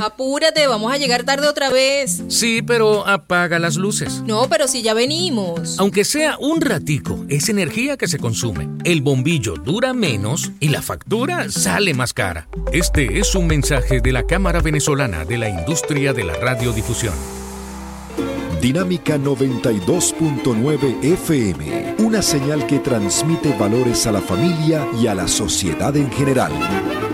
Apúrate, vamos a llegar tarde otra vez. Sí, pero apaga las luces. No, pero si ya venimos. Aunque sea un ratico, es energía que se consume. El bombillo dura menos y la factura sale más cara. Este es un mensaje de la Cámara Venezolana de la Industria de la Radiodifusión. Dinámica 92.9 FM, una señal que transmite valores a la familia y a la sociedad en general.